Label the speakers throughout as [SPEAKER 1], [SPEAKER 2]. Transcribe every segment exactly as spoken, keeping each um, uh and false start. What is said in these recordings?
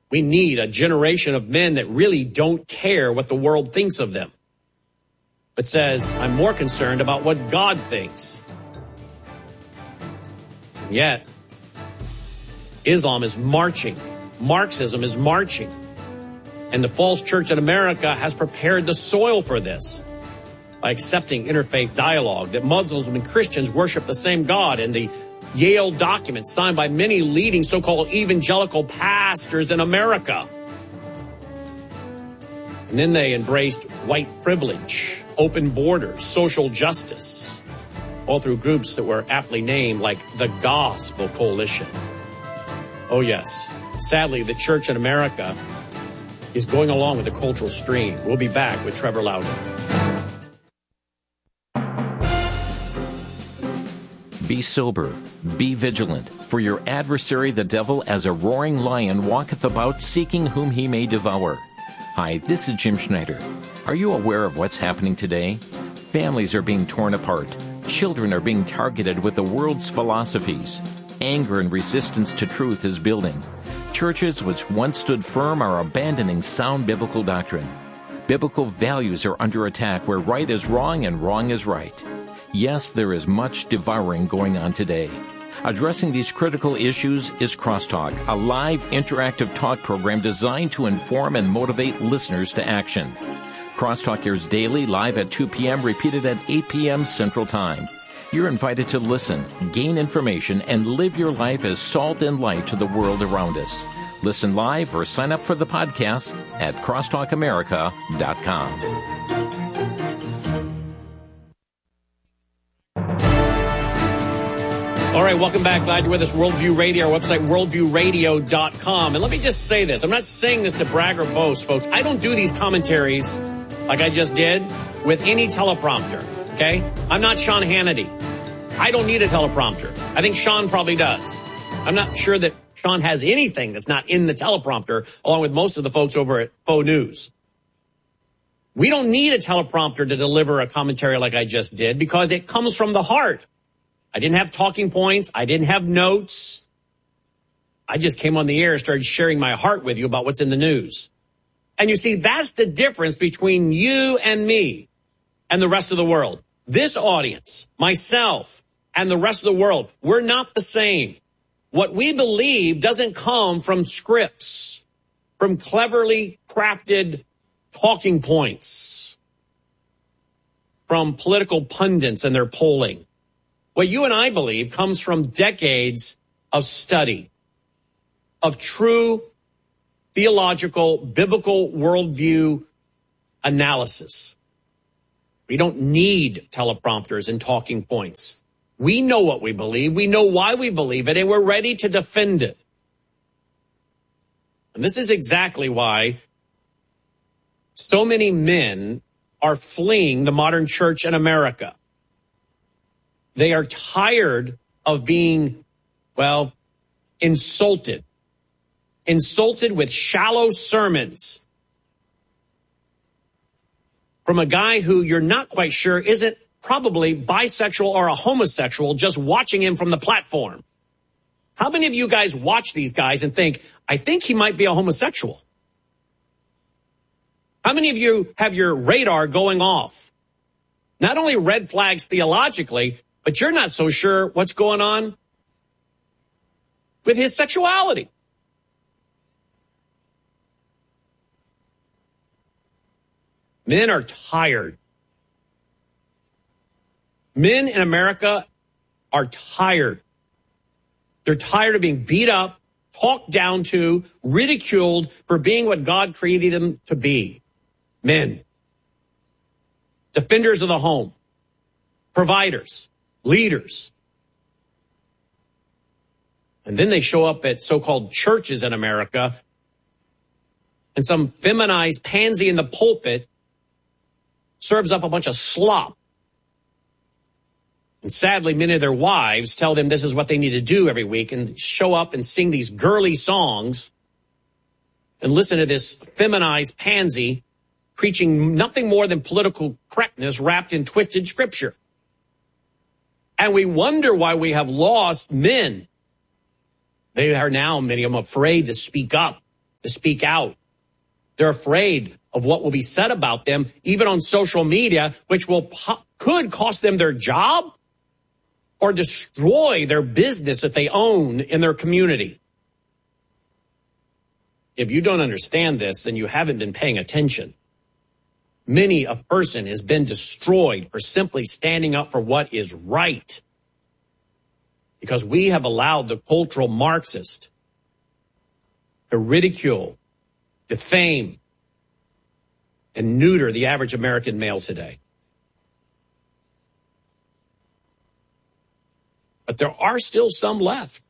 [SPEAKER 1] We need a generation of men that really don't care what the world thinks of them, but says, I'm more concerned about what God thinks. And yet, Islam is marching. Marxism is marching. And the false church in America has prepared the soil for this by accepting interfaith dialogue, that Muslims and Christians worship the same God, and the Yale documents signed by many leading so-called evangelical pastors in America. And then they embraced white privilege, open borders, social justice, all through groups that were aptly named like the Gospel Coalition. Oh, yes. Sadly, the church in America is going along with the cultural stream. We'll be back with Trevor Loudon.
[SPEAKER 2] Be sober, be vigilant, for your adversary the devil as a roaring lion walketh about seeking whom he may devour. Hi, this is Jim Schneider. Are you aware of what's happening today? Families are being torn apart. Children are being targeted with the world's philosophies. Anger and resistance to truth is building. Churches which once stood firm are abandoning sound biblical doctrine. Biblical values are under attack where right is wrong and wrong is right. Yes, there is much devouring going on today. Addressing these critical issues is Crosstalk, a live interactive talk program designed to inform and motivate listeners to action. Crosstalk airs daily, live at two p.m., repeated at eight p.m. Central Time. You're invited to listen, gain information, and live your life as salt and light to the world around us. Listen live or sign up for the podcast at crosstalk america dot com.
[SPEAKER 1] All right, welcome back. Glad you're with us. Worldview Radio, our website, worldview radio dot com. And let me just say this. I'm not saying this to brag or boast, folks. I don't do these commentaries like I just did with any teleprompter, okay? I'm not Sean Hannity. I don't need a teleprompter. I think Sean probably does. I'm not sure that Sean has anything that's not in the teleprompter, along with most of the folks over at Faux News. We don't need a teleprompter to deliver a commentary like I just did because it comes from the heart. I didn't have talking points. I didn't have notes. I just came on the air and started sharing my heart with you about what's in the news. And you see, that's the difference between you and me and the rest of the world. This audience, myself, and the rest of the world, we're not the same. What we believe doesn't come from scripts, from cleverly crafted talking points, from political pundits and their polling. What you and I believe comes from decades of study, of true theological, biblical worldview analysis. We don't need teleprompters and talking points. We know what we believe. We know why we believe it, and we're ready to defend it. And this is exactly why so many men are fleeing the modern church in America. They are tired of being, well, insulted. Insulted with shallow sermons from a guy who you're not quite sure isn't probably bisexual or a homosexual, just watching him from the platform. How many of you guys watch these guys and think, I think he might be a homosexual? How many of you have your radar going off? Not only red flags theologically, but you're not so sure what's going on with his sexuality. Men are tired. Men in America are tired. They're tired of being beat up, talked down to, ridiculed for being what God created them to be. Men. Defenders of the home. Providers. Leaders. And then they show up at so-called churches in America, and some feminized pansy in the pulpit serves up a bunch of slop. And sadly, many of their wives tell them this is what they need to do every week and show up and sing these girly songs and listen to this feminized pansy preaching nothing more than political correctness wrapped in twisted scripture. And we wonder why we have lost men. They are now, many of them, afraid to speak up to speak out. They're afraid of what will be said about them, even on social media, which will could cost them their job or destroy their business that they own in their community. If you don't understand this, then you haven't been paying attention. Many a person has been destroyed for simply standing up for what is right, because we have allowed the cultural Marxist to ridicule, defame, and neuter the average American male today. But there are still some left.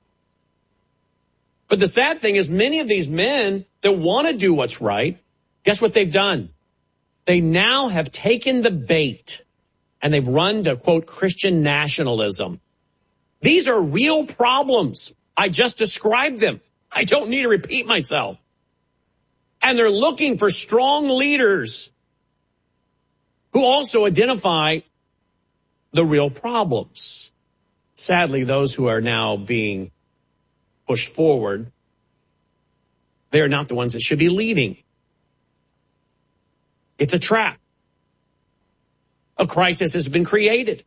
[SPEAKER 1] But the sad thing is, many of these men that want to do what's right, guess what they've done? They now have taken the bait and they've run to, quote, Christian nationalism. These are real problems. I just described them. I don't need to repeat myself. And they're looking for strong leaders who also identify the real problems. Sadly, those who are now being pushed forward, they are not the ones that should be leading. It's a trap. A crisis has been created.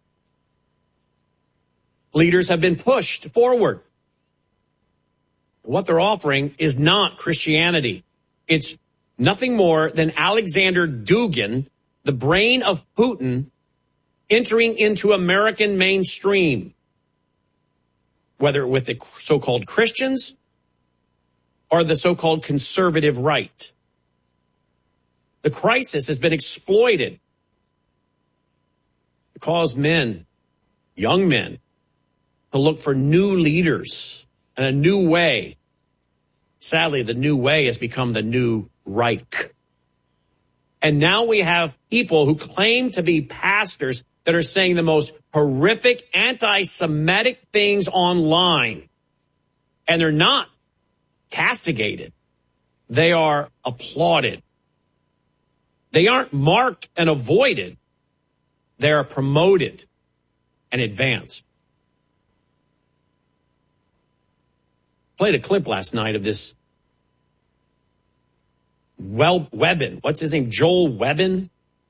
[SPEAKER 1] Leaders have been pushed forward. What they're offering is not Christianity. It's nothing more than Alexander Dugin, the brain of Putin, entering into American mainstream, whether with the so-called Christians or the so-called conservative right. The crisis has been exploited to cause men, young men, to look for new leaders and a new way. Sadly, the new way has become the new Reich. And now we have people who claim to be pastors that are saying the most horrific anti-Semitic things online. And they're not castigated. They are applauded. They aren't marked and avoided. They are promoted and advanced. Played a clip last night of this well Webbin. What's his name? Joel Webbin.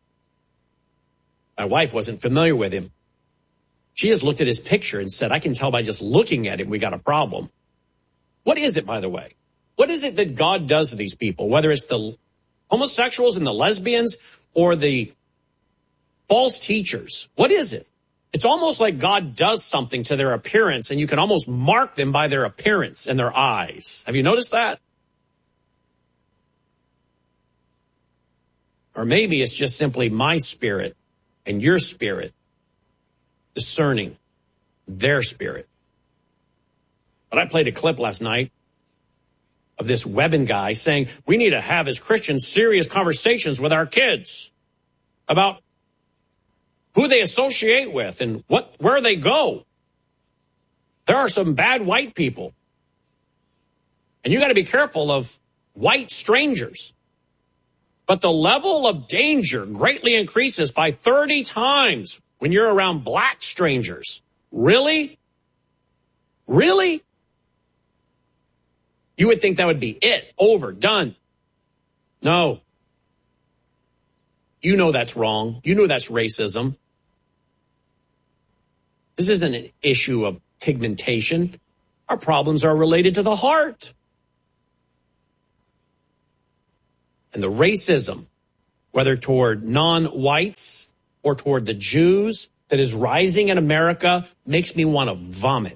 [SPEAKER 1] My wife wasn't familiar with him. She has looked at his picture and said, I can tell by just looking at him we got a problem. What is it, by the way? What is it that God does to these people, whether it's the homosexuals and the lesbians or the false teachers? What is it? It's almost like God does something to their appearance, and you can almost mark them by their appearance and their eyes. Have you noticed that? Or maybe it's just simply my spirit and your spirit discerning their spirit. But I played a clip last night of this Webbin guy saying we need to have, as Christians, serious conversations with our kids about who they associate with and what where they go. There are some bad white people. And you got to be careful of white strangers. But the level of danger greatly increases by thirty times when you're around black strangers. Really? Really? You would think that would be it, over, done. No. You know that's wrong. You know that's racism. This isn't an issue of pigmentation. Our problems are related to the heart. And the racism, whether toward non-whites or toward the Jews, that is rising in America makes me want to vomit.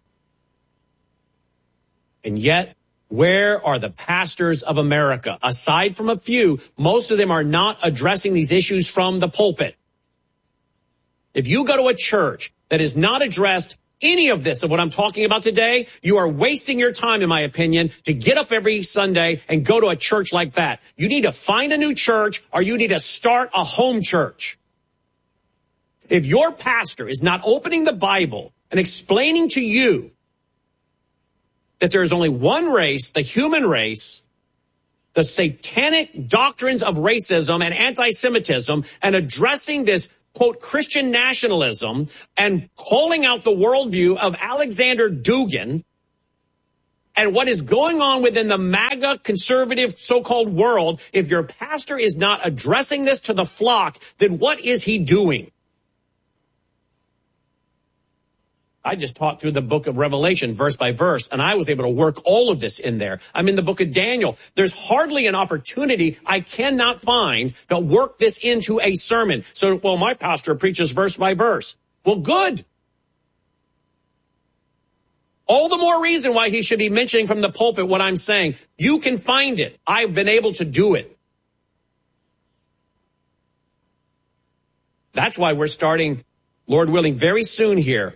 [SPEAKER 1] And yet, where are the pastors of America? Aside from a few, most of them are not addressing these issues from the pulpit. If you go to a church that has not addressed any of this of what I'm talking about today, you are wasting your time, in my opinion, to get up every Sunday and go to a church like that. You need to find a new church, or you need to start a home church. If your pastor is not opening the Bible and explaining to you that there is only one race, the human race, the satanic doctrines of racism and anti-Semitism, and addressing this, quote, Christian nationalism, and calling out the worldview of Alexander Dugin, And what is going on within the MAGA conservative so-called world, if your pastor is not addressing this to the flock, then what is he doing? I just taught through the book of Revelation, verse by verse, and I was able to work all of this in there. I'm in the book of Daniel. There's hardly an opportunity I cannot find to work this into a sermon. So, well, my pastor preaches verse by verse. Well, good. All the more reason why he should be mentioning from the pulpit what I'm saying. You can find it. I've been able to do it. That's why we're starting, Lord willing, very soon here,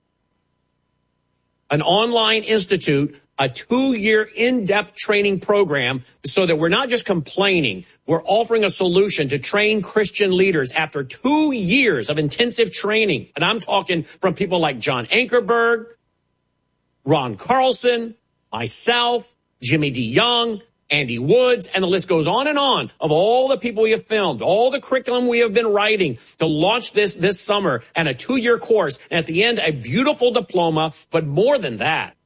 [SPEAKER 1] an online institute, a two-year in-depth training program so that we're not just complaining. We're offering a solution to train Christian leaders after two years of intensive training. And I'm talking from people like John Ankerberg, Ron Carlson, myself, Jimmy DeYoung, Andy Woods, and the list goes on and on of all the people we have filmed, all the curriculum we have been writing to launch this this summer, and a two-year course, and at the end, a beautiful diploma, but more than that,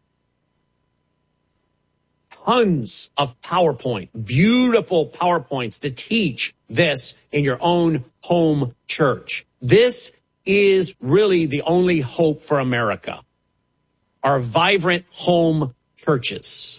[SPEAKER 1] tons of PowerPoint, beautiful PowerPoints to teach this in your own home church. This is really the only hope for America, our vibrant home churches.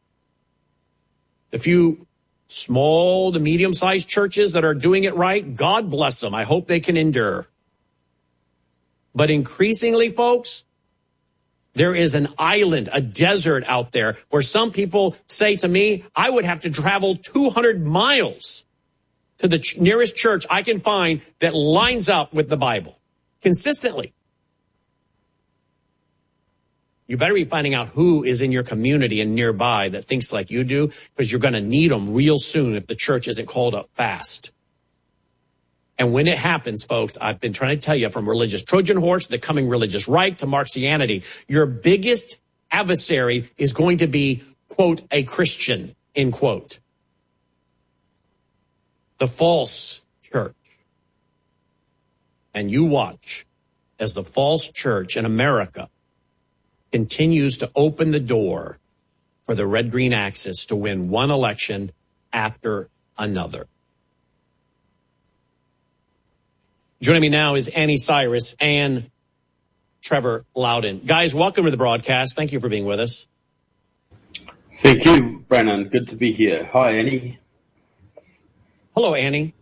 [SPEAKER 1] A few small to medium-sized churches that are doing it right, God bless them. I hope they can endure. But increasingly, folks, there is an island, a desert out there where some people say to me, I would have to travel two hundred miles to the ch- nearest church I can find that lines up with the Bible consistently. You better be finding out who is in your community and nearby that thinks like you do, because you're going to need them real soon if the church isn't called up fast. And when it happens, folks, I've been trying to tell you, from religious Trojan horse to the coming religious right to Marxianity, your biggest adversary is going to be, quote, a Christian, end quote. The false church. And you watch as the false church in America continues to open the door for the red-green axis to win one election after another. Joining me now is Annie Cyrus and Trevor Loudon. Guys, welcome to the broadcast. Thank you for being with us.
[SPEAKER 3] Thank you, Brennan. Good to be here. Hi, Annie.
[SPEAKER 1] Hello, Annie.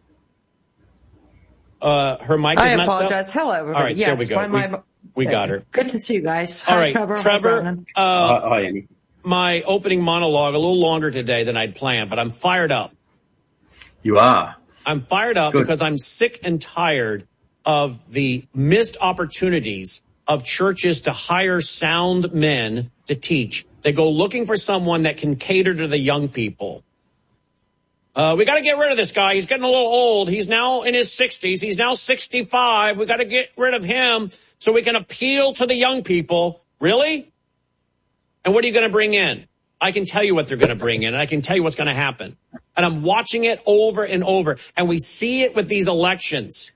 [SPEAKER 1] Uh, her mic is
[SPEAKER 4] I
[SPEAKER 1] messed up.
[SPEAKER 4] I apologize. Hello, everybody.
[SPEAKER 1] All right,
[SPEAKER 4] yes,
[SPEAKER 1] there we go.
[SPEAKER 4] My,
[SPEAKER 1] We,
[SPEAKER 4] my,
[SPEAKER 1] we got her.
[SPEAKER 4] Good to see you guys.
[SPEAKER 1] All
[SPEAKER 4] Hi,
[SPEAKER 1] right,
[SPEAKER 4] Trevor.
[SPEAKER 1] Trevor.
[SPEAKER 4] Hi,
[SPEAKER 1] uh,
[SPEAKER 3] Hi, Annie.
[SPEAKER 1] My opening monologue a little longer today than I'd planned, but I'm fired up.
[SPEAKER 3] You are.
[SPEAKER 1] I'm fired up Good. because I'm sick and tired of the missed opportunities of churches to hire sound men to teach. They go looking for someone that can cater to the young people. Uh, we got to get rid of this guy. He's getting a little old. He's now in his sixties. He's now sixty-five. We got to get rid of him so we can appeal to the young people. Really? And what are you going to bring in? I can tell you what they're going to bring in, and I can tell you what's going to happen. And I'm watching it over and over. And we see it with these elections.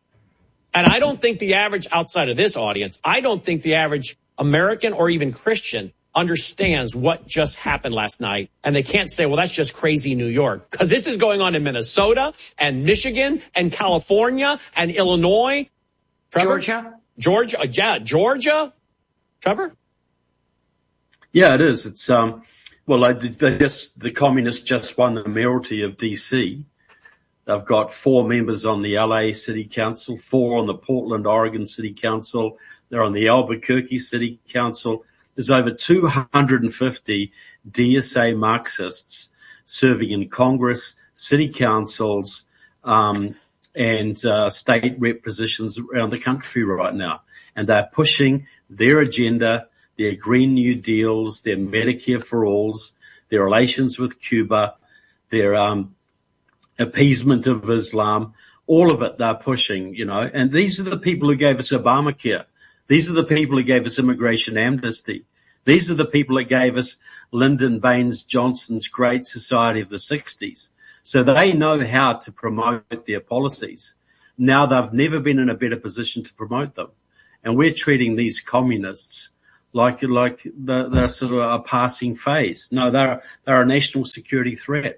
[SPEAKER 1] And I don't think the average, outside of this audience, I don't think the average American or even Christian understands what just happened last night. And they can't say, well, that's just crazy New York. Because this is going on in Minnesota and Michigan and California and Illinois. Trevor?
[SPEAKER 4] Georgia.
[SPEAKER 1] Georgia. Yeah, Georgia. Trevor?
[SPEAKER 3] Yeah, it is. It's, um, well, I, they just, the communists just won the mayoralty of D C. They've got four members on the L A City Council, four on the Portland, Oregon City Council. They're on the Albuquerque City Council. There's over two hundred fifty D S A Marxists serving in Congress, city councils, um, and uh, state rep positions around the country right now. And they're pushing their agenda, their Green New Deals, their Medicare for Alls, their relations with Cuba, their um, appeasement of Islam, all of it they're pushing, you know. And these are the people who gave us Obamacare. These are the people who gave us immigration amnesty. These are the people that gave us Lyndon Baines Johnson's Great Society of the sixties. So they know how to promote their policies. Now they've never been in a better position to promote them. And we're treating these communists like like the, they're sort of a passing phase. No, they're they're a national security threat.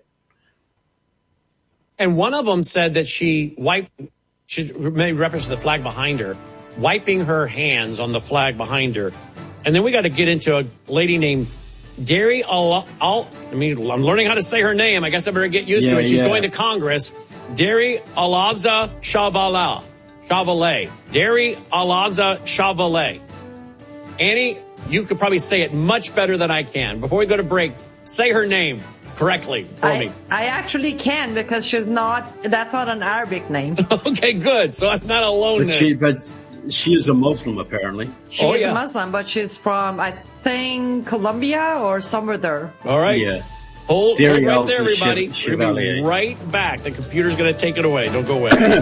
[SPEAKER 1] And one of them said that she wiped, she made reference to the flag behind her, wiping her hands on the flag behind her. And then we got to get into a lady named Deri Al, Al, I mean, I'm learning how to say her name. I guess I better get used
[SPEAKER 3] yeah,
[SPEAKER 1] to it. She's
[SPEAKER 3] yeah.
[SPEAKER 1] going to Congress. Deri Alaza Chavala. Chavalet. Deri Alaza Chavalet. Annie, you could probably say it much better than I can. Before we go to break, say her name correctly for
[SPEAKER 4] I,
[SPEAKER 1] me.
[SPEAKER 4] I actually can, because she's not, that's not an Arabic name.
[SPEAKER 1] Okay, good. So I'm not alone
[SPEAKER 3] But
[SPEAKER 1] then.
[SPEAKER 3] she, but she is a Muslim, apparently.
[SPEAKER 4] She
[SPEAKER 1] Oh,
[SPEAKER 4] is
[SPEAKER 1] yeah.
[SPEAKER 4] a Muslim, but she's from, I think, Colombia or somewhere there.
[SPEAKER 1] All right.
[SPEAKER 3] Yeah.
[SPEAKER 1] Hold, hold
[SPEAKER 3] Deri
[SPEAKER 1] right there,
[SPEAKER 3] Alza
[SPEAKER 1] everybody.
[SPEAKER 3] Chev-
[SPEAKER 1] We're going to be
[SPEAKER 3] Chevalier.
[SPEAKER 1] right back. The computer's going to take it away. Don't go away.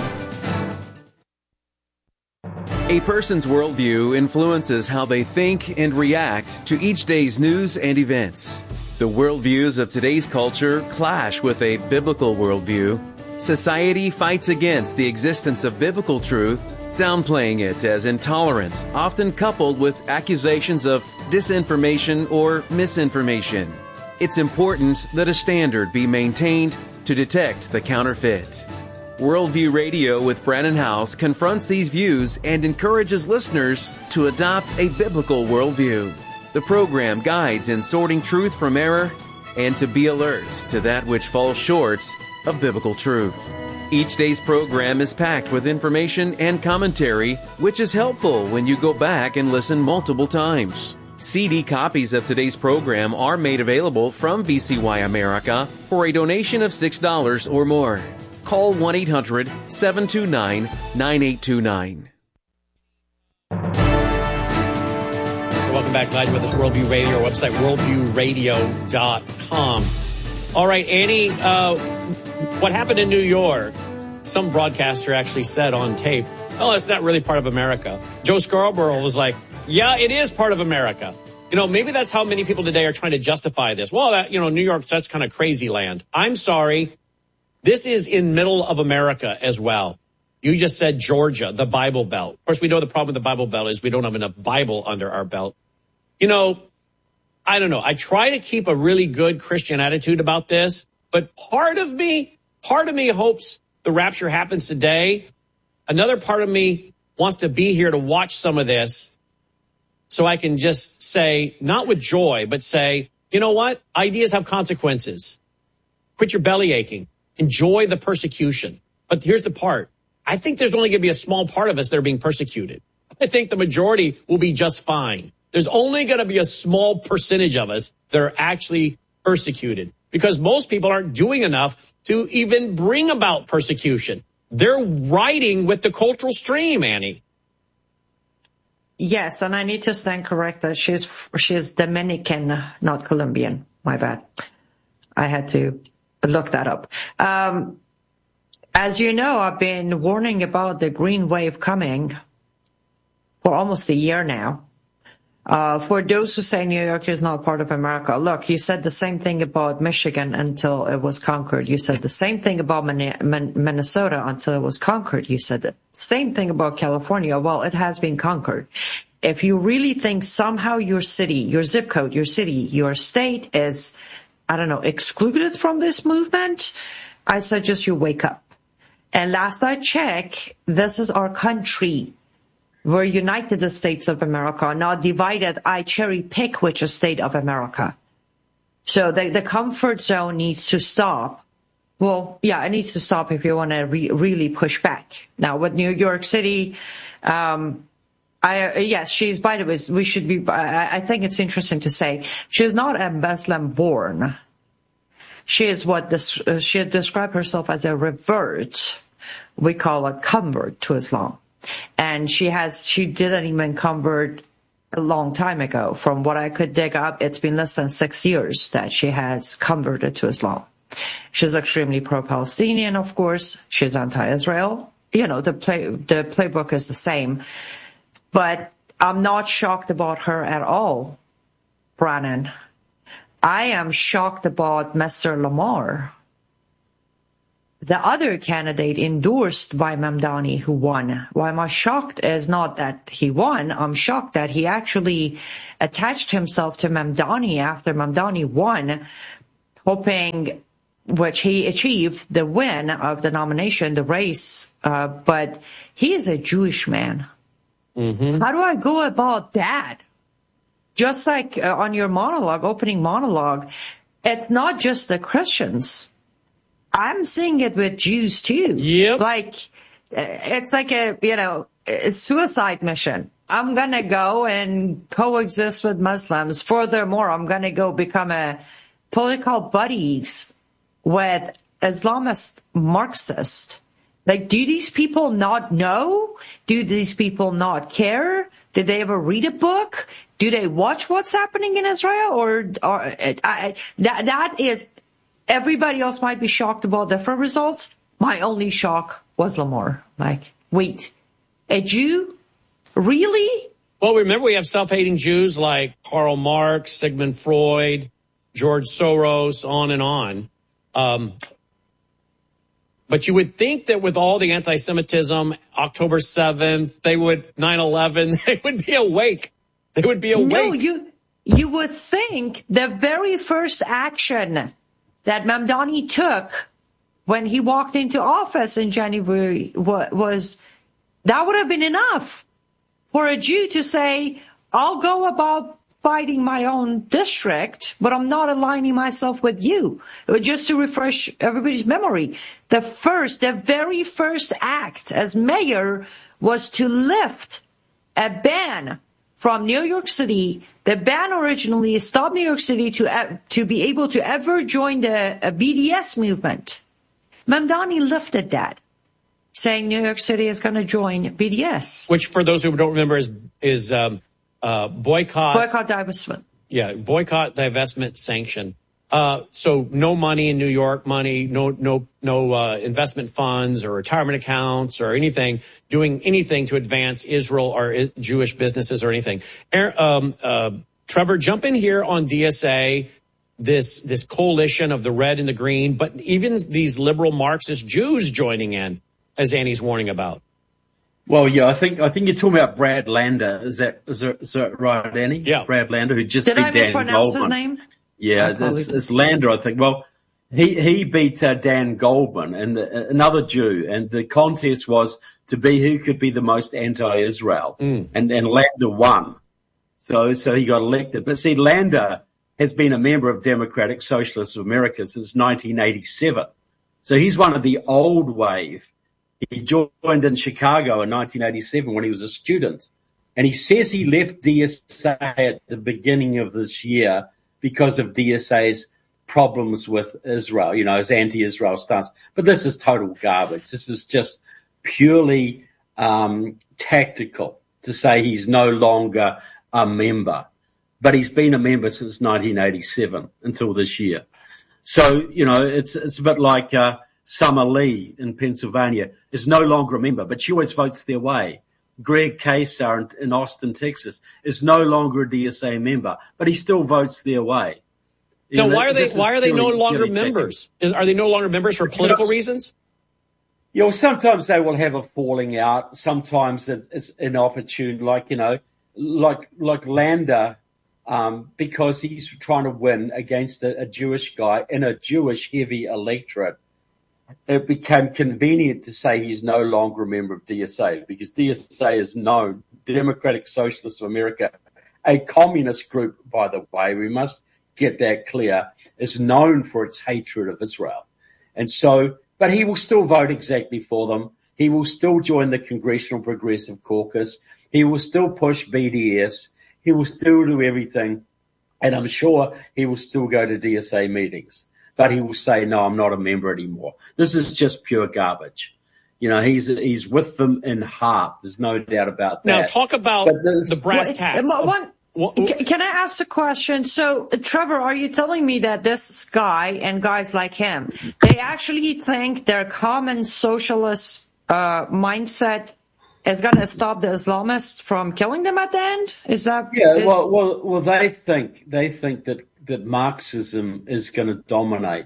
[SPEAKER 5] A person's worldview influences how they think and react to each day's news and events. The worldviews of today's culture clash with a biblical worldview. Society fights against the existence of biblical truth, downplaying it as intolerant, often coupled with accusations of disinformation or misinformation. It's important that a standard be maintained to detect the counterfeit. Worldview Radio with Brannon Howse confronts these views and encourages listeners to adopt a biblical worldview. The program guides in sorting truth from error and to be alert to that which falls short of biblical truth. Each day's program is packed with information and commentary, which is helpful when you go back and listen multiple times. C D copies of today's program are made available from V C Y America for a donation of six dollars or more. Call one eight hundred seven two nine nine eight two nine.
[SPEAKER 1] Welcome back, glad you're with us, Worldview Radio, our website, worldview radio dot com. All right, Annie, uh, what happened in New York, some broadcaster actually said on tape, oh, it's not really part of America. Joe Scarborough was like, yeah, it is part of America. You know, maybe that's how many people today are trying to justify this. Well, that, you know, New York, that's kind of crazy land. I'm sorry. This is in middle of America as well. You just said Georgia, the Bible Belt. Of course, we know the problem with the Bible Belt is we don't have enough Bible under our belt. You know, I don't know. I try to keep a really good Christian attitude about this, but part of me, part of me hopes the rapture happens today. Another part of me wants to be here to watch some of this so I can just say, not with joy, but say, you know what? Ideas have consequences. Quit your belly aching. Enjoy the persecution. But here's the part. I think there's only going to be a small part of us that are being persecuted. I think the majority will be just fine. There's only going to be a small percentage of us that are actually persecuted because most people aren't doing enough to even bring about persecution. They're riding with the cultural stream, Annie.
[SPEAKER 4] Yes, and I need to stand corrected. She's she's Dominican, not Colombian. My bad. I had to look that up. Um, as you know, I've been warning about the green wave coming for almost a year now. Uh, for those who say New York is not part of America, look, you said the same thing about Michigan until it was conquered. You said the same thing about Minnesota until it was conquered. You said the same thing about California. Well, it has been conquered. If you really think somehow your city, your zip code, your city, your state is, I don't know, excluded from this movement, I suggest you wake up. And last I checked, this is our country. We're United States of America, not divided. I cherry pick which state of America. So the, the comfort zone needs to stop. Well, yeah, it needs to stop if you want to re- really push back. Now with New York City, um, I, yes, she's, by the way, we should be, I, I think it's interesting to say, she's not a Muslim born. She is what this, uh, she described herself as a revert. We call a convert to Islam. And she has, she didn't even convert a long time ago. From what I could dig up, it's been less than six years that she has converted to Islam. She's extremely pro-Palestinian, of course. She's anti-Israel. You know, the play, the playbook is the same. But I'm not shocked about her at all, Brannon. I am shocked about Mister Lamar. the other candidate endorsed by Mamdani who won. Why am I shocked is not that he won. I'm shocked that he actually attached himself to Mamdani after Mamdani won, hoping, which he achieved, the win of the nomination, the race. Uh, but he is a Jewish man. Mm-hmm. How do I go about that? Just like uh, on your monologue, opening monologue, it's not just the Christians. I'm seeing it with Jews too.
[SPEAKER 1] Yep.
[SPEAKER 4] Like, it's like a, you know, a suicide mission. I'm going to go and coexist with Muslims. Furthermore, I'm going to go become a political buddies with Islamist Marxists. Like, do these people not know? Do these people not care? Did they ever read a book? Do they watch what's happening in Israel? Or, or I, I, that that is, everybody else might be shocked about different results. My only shock was Lamar. Like, wait, a Jew? Really?
[SPEAKER 1] Well, remember, we have self-hating Jews like Karl Marx, Sigmund Freud, George Soros, on and on. Um, but you would think that with all the anti-Semitism, October seventh, they would, nine eleven, they would be awake. They would be awake.
[SPEAKER 4] No, you, you would think the very first action that Mamdani took when he walked into office in January was, that would have been enough for a Jew to say, I'll go about fighting my own district, but I'm not aligning myself with you. Just to refresh everybody's memory, the first, the very first act as mayor was to lift a ban from New York City. The ban originally stopped New York City to uh, to be able to ever join the uh, B D S movement. Mamdani lifted that, saying New York City is going to join B D S.
[SPEAKER 1] Which, for those who don't remember, is is um, uh, boycott.
[SPEAKER 4] Boycott, divestment.
[SPEAKER 1] Yeah, boycott, divestment, sanction. Uh, so no money in New York, money, no no no uh, investment funds or retirement accounts or anything, doing anything to advance Israel or I- Jewish businesses or anything. Um, uh, Trevor, jump in here on D S A, this this coalition of the red and the green, but even these liberal Marxist Jews joining in, as Annie's warning about.
[SPEAKER 3] Well, yeah, I think I think you're talking about Brad Lander. Is that is that, is that right, Annie?
[SPEAKER 1] Yeah,
[SPEAKER 3] Brad Lander, who just
[SPEAKER 4] did
[SPEAKER 3] beat
[SPEAKER 4] I
[SPEAKER 3] Dan
[SPEAKER 4] mispronounce
[SPEAKER 3] Goldman.
[SPEAKER 4] his name?
[SPEAKER 3] Yeah, it's, it's Lander, I think. Well, he he beat uh, Dan Goldman, and uh, another Jew, and the contest was to be who could be the most anti-Israel, mm. and and Lander won. So so he got elected. But see, Lander has been a member of Democratic Socialists of America since nineteen eighty-seven. So he's one of the old wave. He joined in Chicago in nineteen eighty-seven when he was a student. And he says he left D S A at the beginning of this year because of D S A's problems with Israel, you know, his anti-Israel stance. But this is total garbage. This is just purely um, tactical to say he's no longer a member. But he's been a member since nineteen eighty-seven until this year. So, you know, it's it's a bit like uh, Summer Lee in Pennsylvania is no longer a member, but she always votes their way. Greg Kasar in, in Austin, Texas is no longer a D S A member, but he still votes their way. You
[SPEAKER 1] no,
[SPEAKER 3] know,
[SPEAKER 1] why are they why are they no longer members? Is, are they no longer members for political reasons?
[SPEAKER 3] You know, sometimes they will have a falling out. Sometimes it, it's inopportune, like, you know, like like Lander, um, because he's trying to win against a, a Jewish guy in a Jewish-heavy electorate. It became convenient to say he's no longer a member of D S A because D S A is known, Democratic Socialists of America, a communist group, by the way, we must get that clear, is known for its hatred of Israel. And so, but he will still vote exactly for them. He will still join the Congressional Progressive Caucus. He will still push B D S. He will still do everything. And I'm sure he will still go to D S A meetings. But he will say, no, I'm not a member anymore. This is just pure garbage. You know, he's he's with them in heart. There's no doubt about that.
[SPEAKER 1] Now, talk about the brass tacks.
[SPEAKER 4] One, one, can I ask a question? So, Trevor, are you telling me that this guy and guys like him, they actually think their common socialist uh, mindset is going to stop the Islamists from killing them at the end? Is that?
[SPEAKER 3] Yeah,
[SPEAKER 4] is,
[SPEAKER 3] well, well, well, they think they think that. that Marxism is going to dominate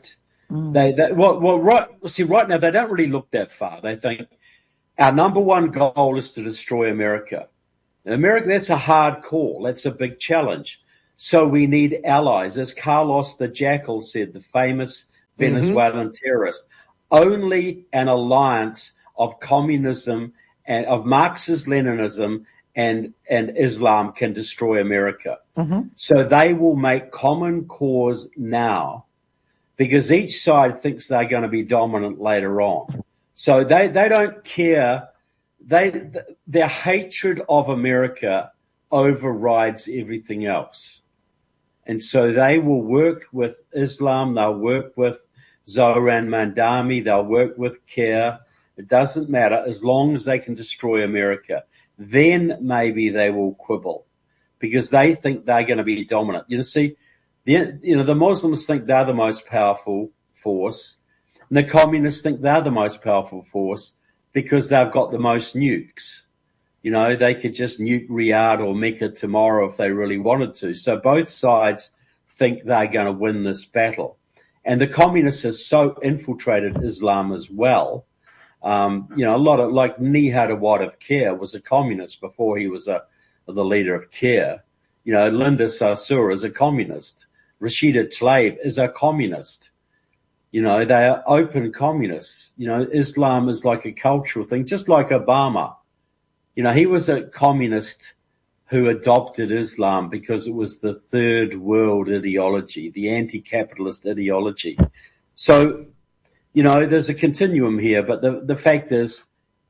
[SPEAKER 3] Mm. They, they well, well, right. See, right now they don't really look that far. They think our number one goal is to destroy America. And America, that's a hard call. That's a big challenge. So we need allies. As Carlos the Jackal said, the famous Venezuelan mm-hmm. terrorist, only an alliance of communism and of Marxist-Leninism and, and Islam can destroy America. Mm-hmm. So they will make common cause now because each side thinks they're going to be dominant later on. So they, they don't care. They, their hatred of America overrides everything else. And so they will work with Islam. They'll work with Zoran Mandami. They'll work with CARE. It doesn't matter as long as they can destroy America. Then maybe they will quibble because they think they're going to be dominant. You see, the, you know, the Muslims think they're the most powerful force, and the communists think they're the most powerful force because they've got the most nukes. You know, they could just nuke Riyadh or Mecca tomorrow if they really wanted to. So both sides think they're going to win this battle. And the communists have so infiltrated Islam as well. Um, you know, a lot of, like Nihad Awad of CARE was a communist before he was a, the leader of CARE. You know, Linda Sarsour is a communist. Rashida Tlaib is a communist. You know, they are open communists. You know, Islam is like a cultural thing, just like Obama. You know, he was a communist who adopted Islam because it was the third world ideology, the anti-capitalist ideology. So, you know, there's a continuum here, but the, the fact is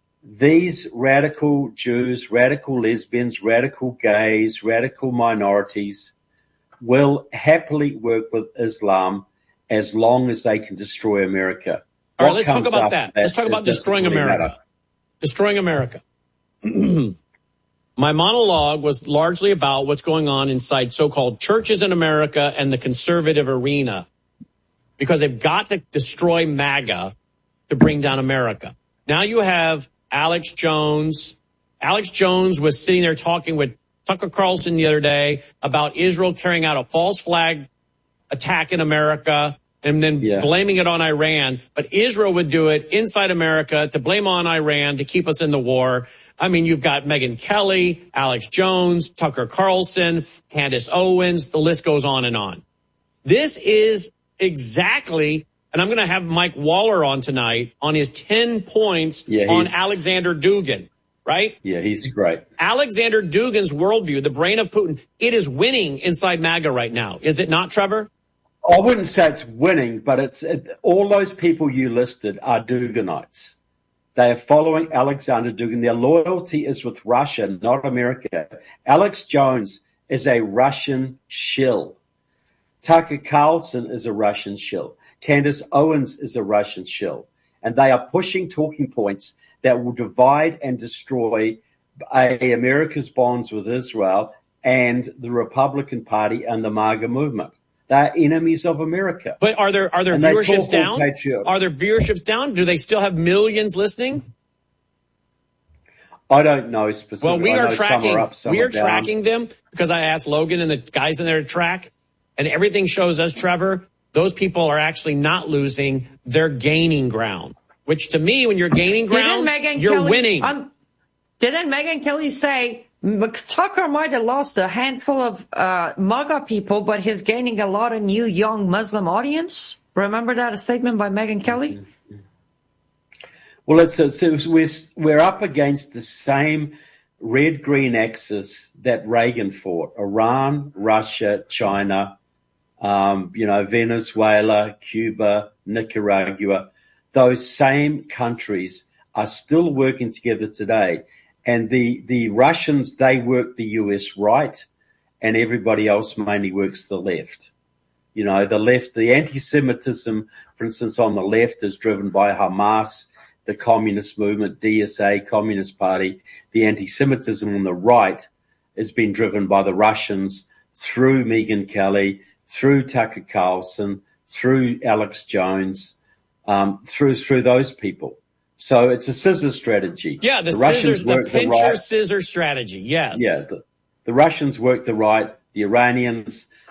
[SPEAKER 3] these radical Jews, radical lesbians, radical gays, radical minorities will happily work with Islam as long as they can destroy America.
[SPEAKER 1] All right, let's talk about that. that. Let's talk about destroying really America. Matter. Destroying America. My monologue was largely about what's going on inside so-called churches in America and the conservative arena, because they've got to destroy MAGA to bring down America. Now you have Alex Jones. Alex Jones was sitting there talking with Tucker Carlson the other day about Israel carrying out a false flag attack in America and then yeah. blaming it on Iran. But Israel would do it inside America to blame on Iran to keep us in the war. I mean, you've got Megyn Kelly, Alex Jones, Tucker Carlson, Candace Owens. The list goes on and on. This is exactly, and I'm going to have Mike Waller on tonight on his ten points yeah, on Alexander Dugin, right?
[SPEAKER 3] Yeah, he's great.
[SPEAKER 1] Alexander Dugin's worldview, the brain of Putin, it is winning inside MAGA right now. Is it not, Trevor?
[SPEAKER 3] I wouldn't say it's winning, but it's it, all those people you listed are Duginites. They are following Alexander Dugin. Their loyalty is with Russia, not America. Alex Jones is a Russian shill. Tucker Carlson is a Russian shill. Candace Owens is a Russian shill. And they are pushing talking points that will divide and destroy a, America's bonds with Israel and the Republican Party and the MAGA movement. They're enemies of America.
[SPEAKER 1] But are there are there viewerships down? Are there viewerships down? Do they still have millions listening?
[SPEAKER 3] I don't know specifically.
[SPEAKER 1] Well, we are tracking.
[SPEAKER 3] Some are up, some
[SPEAKER 1] we are
[SPEAKER 3] are down.
[SPEAKER 1] tracking them because I asked Logan and the guys in there to track, and everything shows us, Trevor, those people are actually not losing; they're gaining ground. Which to me, when you're gaining ground, you're
[SPEAKER 4] Kelly,
[SPEAKER 1] winning.
[SPEAKER 4] Um, didn't Megyn Kelly say Tucker might have lost a handful of uh, MAGA people, but he's gaining a lot of new young Muslim audience? Remember that a statement by Megyn Kelly?
[SPEAKER 3] Well, it's, it's, it's we're we're up against the same red-green axis that Reagan fought: Iran, Russia, China, um, you know, Venezuela, Cuba, Nicaragua. Those same countries are still working together today. And the, the Russians, they work the U S right, and everybody else mainly works the left. You know, the left, the anti-Semitism, for instance, on the left is driven by Hamas, the communist movement, D S A, Communist Party. The anti-Semitism on the right has been driven by the Russians through Megyn Kelly, through Tucker Carlson, through Alex Jones, um, through through those people. So it's a scissor strategy.
[SPEAKER 1] Yeah, the, the scissors, the pincher the right. scissor strategy. Yes.
[SPEAKER 3] Yeah, the, the Russians work the right. The Iranians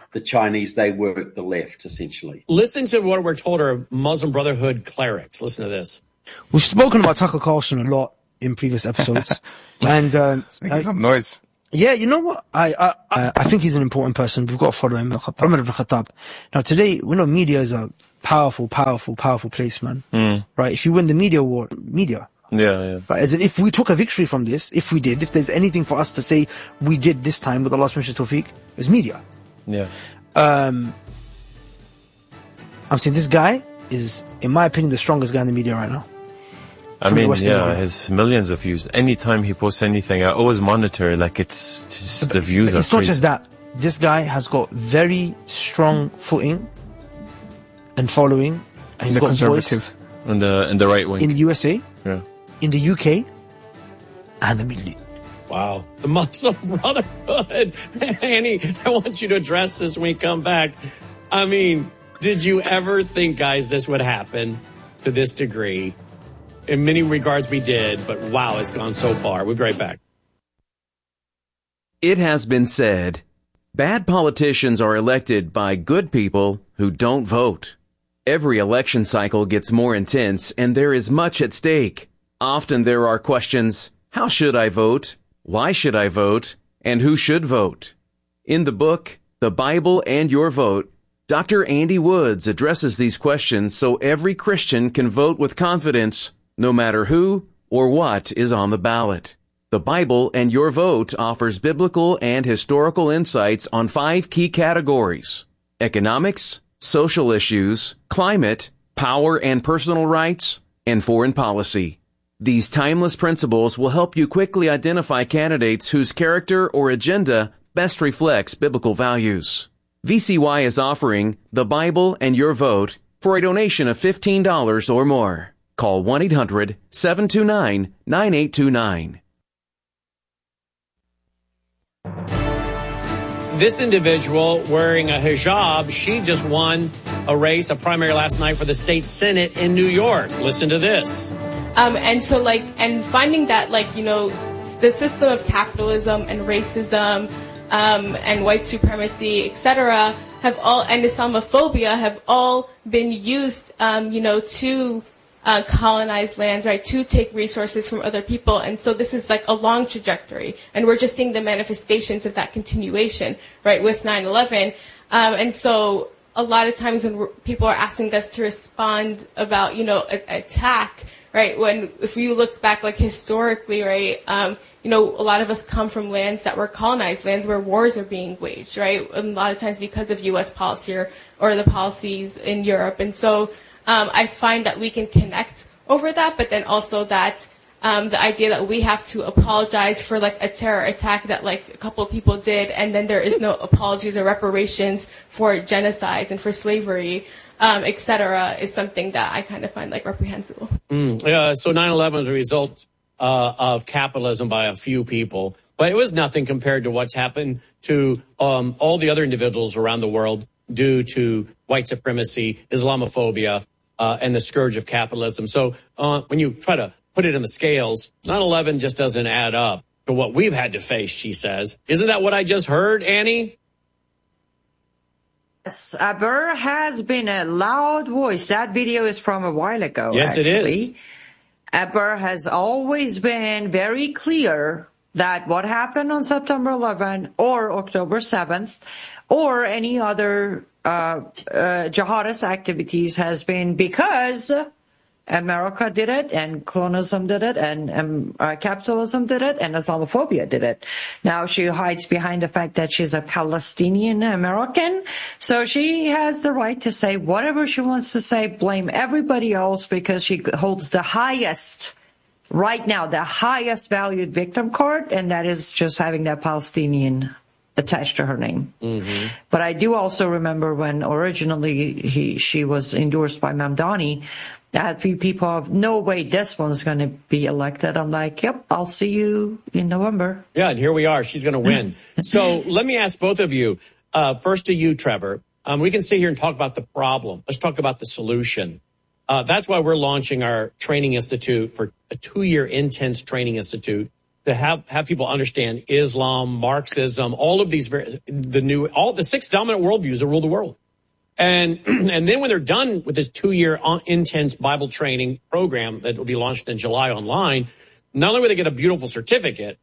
[SPEAKER 3] the Chinese, they work the left, essentially.
[SPEAKER 1] Listen to what we're told are Muslim Brotherhood clerics. Listen to this.
[SPEAKER 6] We've spoken about Tucker Carlson a lot in previous episodes. and um,
[SPEAKER 7] It's making some noise.
[SPEAKER 6] Yeah, you know what? I, I I think he's an important person. We've got to follow him. Umar ibn Khattab. Now today, we know media is a powerful, powerful, powerful place, man.
[SPEAKER 7] Mm.
[SPEAKER 6] Right? If you win the media war, media.
[SPEAKER 7] Yeah, yeah.
[SPEAKER 6] Right? As in, if we took a victory from this, if we did, if there's anything for us to say we did this time with Allah's permission, tawfiq, it's media.
[SPEAKER 7] Yeah.
[SPEAKER 6] Um, I'm saying this guy is, in my opinion, the strongest guy in the media right now.
[SPEAKER 7] I
[SPEAKER 6] From the
[SPEAKER 7] mean,
[SPEAKER 6] Western
[SPEAKER 7] yeah,
[SPEAKER 6] world.
[SPEAKER 7] his millions of views. Anytime he posts anything, I always monitor, like, it's just, the views are
[SPEAKER 6] It's not
[SPEAKER 7] crazy.
[SPEAKER 6] just that. This guy has got very strong footing and following, and he's
[SPEAKER 8] The
[SPEAKER 6] got voice
[SPEAKER 8] conservative.
[SPEAKER 7] In the, in the right wing.
[SPEAKER 6] in the U S A,
[SPEAKER 7] yeah.
[SPEAKER 6] in the U K, and the Middle East.
[SPEAKER 1] Wow. The Muslim Brotherhood. Annie, I want you to address this when we come back. I mean, did you ever think, guys, this would happen to this degree? In many regards, we did, but wow, it's gone so far. We'll be right back.
[SPEAKER 5] It has been said, bad politicians are elected by good people who don't vote. Every election cycle gets more intense, and there is much at stake. Often there are questions, how should I vote? Why should I vote? And who should vote? In the book, The Bible and Your Vote, Doctor Andy Woods addresses these questions so every Christian can vote with confidence, no matter who or what is on the ballot. The Bible and Your Vote offers biblical and historical insights on five key categories: economics, social issues, climate, power and personal rights, and foreign policy. These timeless principles will help you quickly identify candidates whose character or agenda best reflects biblical values. V C Y is offering The Bible and Your Vote for a donation of fifteen dollars or more. Call one eight hundred seven two nine nine eight two nine.
[SPEAKER 1] This individual wearing a hijab, she just won a race, a primary last night for the state Senate in New York. Listen to this.
[SPEAKER 9] Um, and so, like, and finding that, like, you know, the system of capitalism and racism um, and white supremacy, et cetera, have all, and Islamophobia have all been used, um, you know, to uh, colonize lands, right, to take resources from other people. And so this is like a long trajectory. And we're just seeing the manifestations of that continuation, right, with nine eleven. Um, and so a lot of times when we're, people are asking us to respond about, you know, a, attack, right, when, if you look back, like, historically, right, um, you know, a lot of us come from lands that were colonized, lands where wars are being waged, right, and a lot of times because of U S policy or, or the policies in Europe. And so um, I find that we can connect over that, but then also that um, the idea that we have to apologize for, like, a terror attack that, like, a couple of people did, and then there is no apologies or reparations for genocides and for slavery, Um, et cetera, is something that I kind of find, like, reprehensible.
[SPEAKER 1] Mm, yeah, so nine eleven was a result uh, of capitalism by a few people, but it was nothing compared to what's happened to um, all the other individuals around the world due to white supremacy, Islamophobia, uh, and the scourge of capitalism. So uh, when you try to put it in the scales, nine eleven just doesn't add up to what we've had to face, she says. Isn't that what I just heard, Annie?
[SPEAKER 4] Yes, Aber has been a loud voice. That video is from a while ago.
[SPEAKER 1] Yes,
[SPEAKER 4] actually.
[SPEAKER 1] it is.
[SPEAKER 4] Aber has always been very clear that what happened on September eleventh or October seventh or any other uh, uh, jihadist activities has been because America did it, and colonialism did it, and um, uh, capitalism did it, and Islamophobia did it. Now she hides behind the fact that she's a Palestinian American, so she has the right to say whatever she wants to say, blame everybody else because she holds the highest, right now, the highest valued victim card, and that is just having that Palestinian attached to her name. Mm-hmm. But I do also remember when originally he, she was endorsed by Mamdani, I had a few people of, no way, this one's going to be elected. I'm like, yep, I'll see you in November.
[SPEAKER 1] Yeah, and here we are. She's going to win. So let me ask both of you. Uh, first to you, Trevor. Um, we can sit here and talk about the problem. Let's talk about the solution. Uh, that's why we're launching our training institute for a two-year intense training institute to have, have people understand Islam, Marxism, all of these, the new, all the six dominant worldviews that rule the world. And, and then when they're done with this two year intense Bible training program that will be launched in July online, not only will they get a beautiful certificate,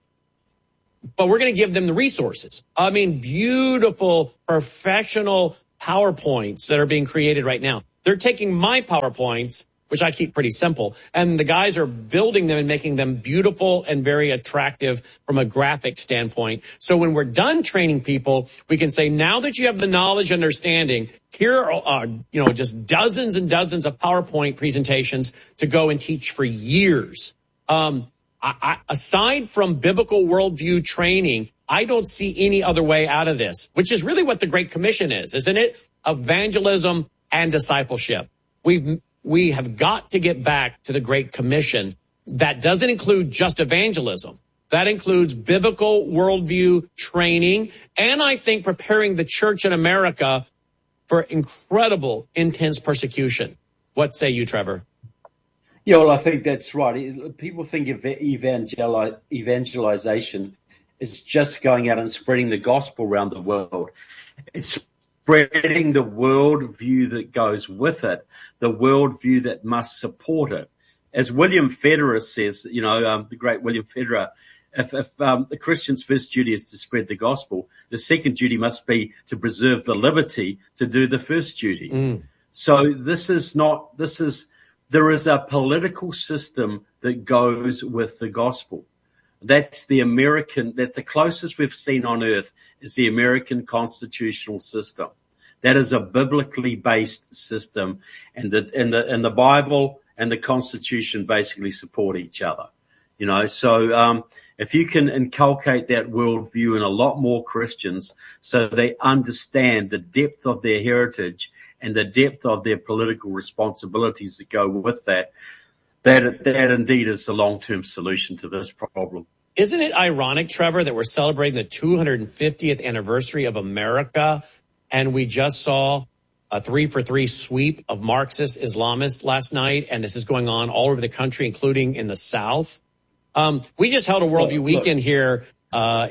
[SPEAKER 1] but we're going to give them the resources. I mean, beautiful professional PowerPoints that are being created right now. They're taking my PowerPoints, which I keep pretty simple, and the guys are building them and making them beautiful and very attractive from a graphic standpoint. So when we're done training people, we can say, now that you have the knowledge and understanding, here are, uh, you know, just dozens and dozens of PowerPoint presentations to go and teach for years. Um, I, I, aside from biblical worldview training, I don't see any other way out of this, which is really what the Great Commission is, isn't it? Evangelism and discipleship. We've We have got to get back to the Great Commission. That doesn't include just evangelism. That includes biblical worldview training, and I think preparing the church in America for incredible, intense persecution. What say you, Trevor?
[SPEAKER 3] Yeah, well, I think that's right. People think of evangel- evangelization is just going out and spreading the gospel around the world. It's spreading the worldview that goes with it, the worldview that must support it. As William Federer says, you know, um, the great William Federer, if, if um, the Christian's first duty is to spread the gospel, the second duty must be to preserve the liberty to do the first duty. Mm. So this is not, this is, there is a political system that goes with the gospel. That's the American, that's the closest we've seen on earth is the American constitutional system. That is a biblically based system, and the, and the, and the Bible and the Constitution basically support each other. You know, so, um, if you can inculcate that worldview in a lot more Christians so they understand the depth of their heritage and the depth of their political responsibilities that go with that, that, that indeed is the long-term solution to this problem.
[SPEAKER 1] Isn't it ironic, Trevor, that we're celebrating the two hundred fiftieth anniversary of America, and we just saw a three for three sweep of Marxist Islamists last night, and this is going on all over the country, including in the South? Um, we just held a Worldview look, Weekend look. here uh,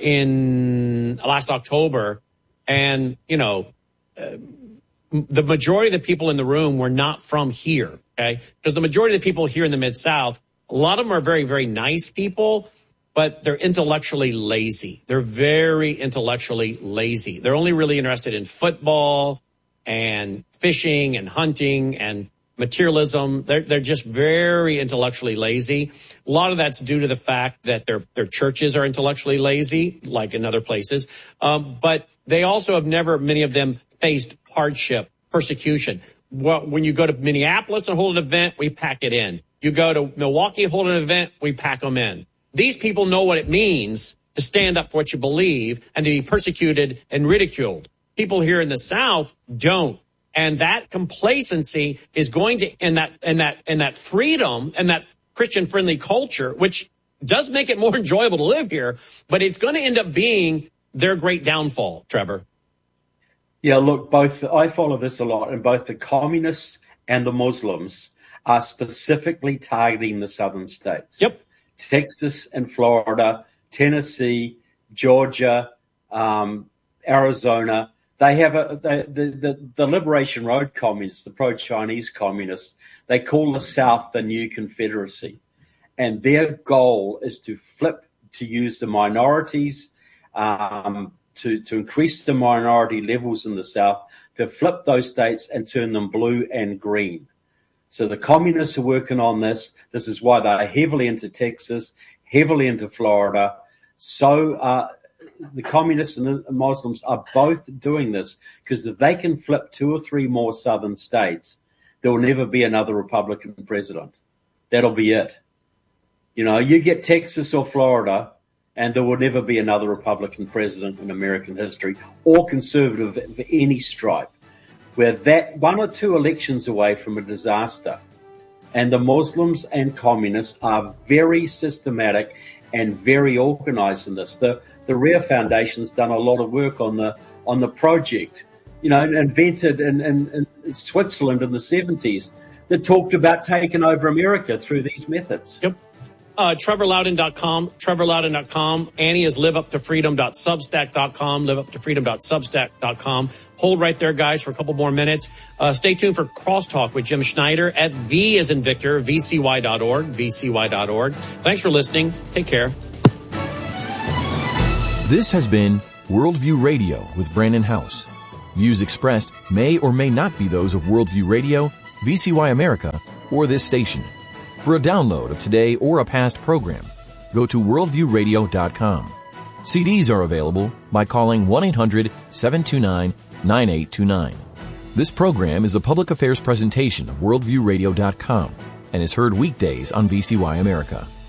[SPEAKER 1] in last October, and, you know, uh, the majority of the people in the room were not from here, okay? Because the majority of the people here in the Mid-South, a lot of them are very, very nice people, but they're intellectually lazy. They're very intellectually lazy. They're only really interested in football and fishing and hunting and materialism. They're, they're just very intellectually lazy. A lot of that's due to the fact that their, their churches are intellectually lazy, like in other places. Um, but they also have never, many of them, faced hardship, persecution. Well, when you go to Minneapolis and hold an event, we pack it in. You go to Milwaukee, hold an event, we pack them in. These people know what it means to stand up for what you believe and to be persecuted and ridiculed. People here in the South don't. And that complacency is going to, and that, and that, and that freedom and that Christian friendly culture, which does make it more enjoyable to live here, but it's going to end up being their great downfall, Trevor.
[SPEAKER 3] Yeah, look, both, I follow this a lot, and both the communists and the Muslims are specifically targeting the southern states.
[SPEAKER 1] Yep.
[SPEAKER 3] Texas and Florida, Tennessee, Georgia, um, Arizona. They have a, they, the, the, the Liberation Road communists, the pro-Chinese communists, they call the South the new Confederacy. And their goal is to flip, to use the minorities, um, to, to increase the minority levels in the South, to flip those states and turn them blue and green. So the communists are working on this. This is why they're heavily into Texas, heavily into Florida. So, uh, the communists and the Muslims are both doing this because if they can flip two or three more southern states, there will never be another Republican president. That'll be it. You know, you get Texas or Florida, and there will never be another Republican president in American history or conservative of any stripe. We're that one or two elections away from a disaster. And the Muslims and communists are very systematic and very organized in this. The The Rare Foundation's done a lot of work on the on the project, you know, invented in, in, in Switzerland in the seventies that talked about taking over America through these methods.
[SPEAKER 1] Yep. Uh, Trevor Loudon dot com, Trevor Loudon dot com. Annie is live up to freedom dot substack dot com, live up to freedom dot substack dot com. Hold right there, guys, for a couple more minutes. Uh, stay tuned for Crosstalk with Jim Schneider at V as in Victor, V C Y dot org, V C Y dot org. Thanks for listening. Take care.
[SPEAKER 8] This has been Worldview Radio with Brandon House. Views expressed may or may not be those of Worldview Radio, V C Y America, or this station. For a download of today or a past program, go to worldview radio dot com. C Ds are available by calling one eight hundred seven two nine nine eight two nine. This program is a public affairs presentation of worldview radio dot com and is heard weekdays on V C Y America.